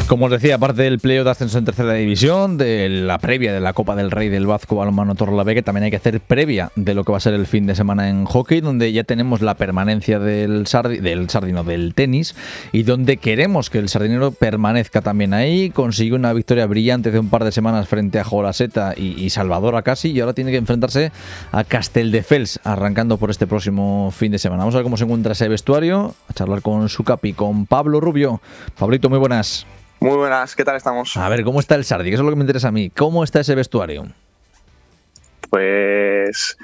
Como os decía, aparte del playoff de ascenso en tercera división, de la previa de la Copa del Rey del Vazco Balonmano Torrelavega, también hay que hacer previa de lo que va a ser el fin de semana en hockey, donde ya tenemos la permanencia del tenis, y donde queremos que el sardinero permanezca también ahí. Consiguió una victoria brillante hace un par de semanas frente a Jolaseta y Salvador casi, y ahora tiene que enfrentarse a Castelldefels, arrancando por este próximo fin de semana. Vamos a ver cómo se encuentra ese vestuario, a charlar con su capi, con Pablo Rubio. Pablito, muy buenas. Muy buenas, ¿qué tal estamos? A ver, ¿cómo está el Sardi? Que eso es lo que me interesa a mí. ¿Cómo está ese vestuario? Pues